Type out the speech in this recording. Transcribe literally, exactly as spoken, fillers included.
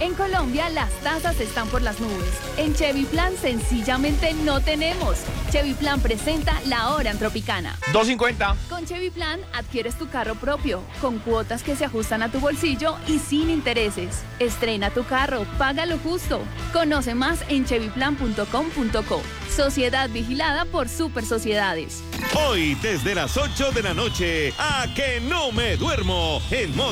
En Colombia las tasas están por las nubes. En Chevy Plan sencillamente no tenemos. Chevy Plan presenta La Hora en Tropicana. dos cincuenta. Con Chevy Plan adquieres tu carro propio, con cuotas que se ajustan a tu bolsillo y sin intereses. Estrena tu carro, paga lo justo. Conoce más en chevy plan punto com punto co. Sociedad vigilada por Super Sociedades. Hoy desde las ocho de la noche, a que no me duermo, en modo